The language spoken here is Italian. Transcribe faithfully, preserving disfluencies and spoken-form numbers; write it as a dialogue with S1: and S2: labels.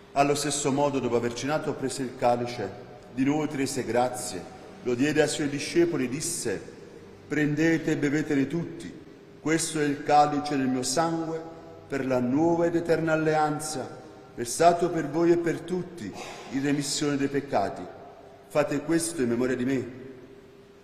S1: Allo stesso modo, dopo aver cenato, prese il calice, di nuovo ti rese grazie, lo diede ai suoi discepoli e disse: prendete e bevetene tutti, questo è il calice del mio sangue per la nuova ed eterna alleanza, versato per voi e per tutti in remissione dei peccati. Fate questo in memoria di me.